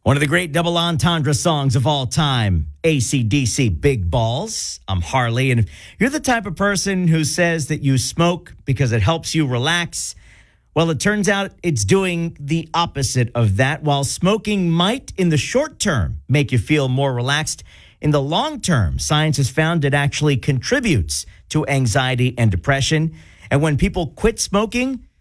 One of the great double entendre songs of all time, AC/DC Big Balls. I'm Harley, and if you're the type of person who says that you smoke because it helps you relax, well, it turns out it's doing the opposite of that. While smoking might, in the short term, make you feel more relaxed, in the long term, science has found it actually contributes to anxiety and depression. And when people quit smoking,